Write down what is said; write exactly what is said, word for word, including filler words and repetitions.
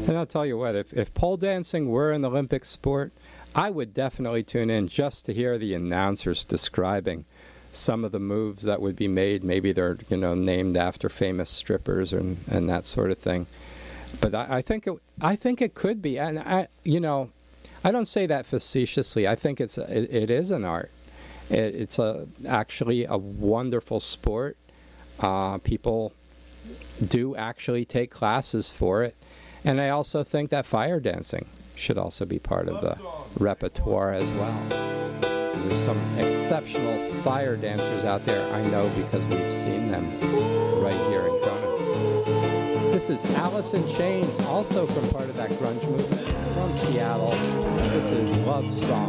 And I'll tell you what, if, if pole dancing were an Olympic sport, I would definitely tune in just to hear the announcers describing some of the moves that would be made. Maybe they're, you know, named after famous strippers and, and that sort of thing. But I, I think it, I think it could be. And, I, you know, I don't say that facetiously. I think it's it, it is an art. It, it's a, actually a wonderful sport. Uh, people do actually take classes for it. And I also think that fire dancing should also be part of the repertoire as well. There's some exceptional fire dancers out there, I know, because we've seen them right here in Kona. This is Alice in Chains, also from part of that grunge movement from Seattle. And this is Love Song.